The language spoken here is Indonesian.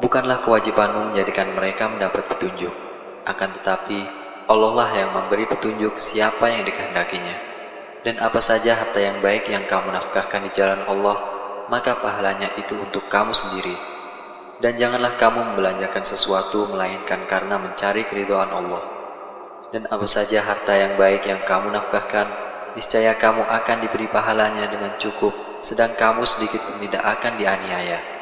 Bukanlah kewajibanmu menjadikan mereka mendapat petunjuk, akan tetapi Allah lah yang memberi petunjuk siapa yang dikehendakinya. Dan apa saja harta yang baik yang kamu nafkahkan di jalan Allah, maka pahalanya itu untuk kamu sendiri. Dan janganlah kamu membelanjakan sesuatu melainkan karena mencari keridhaan Allah. Dan apa saja harta yang baik yang kamu nafkahkan, niscaya kamu akan diberi pahalanya dengan cukup, sedang kamu sedikit pun tidak akan dianiaya.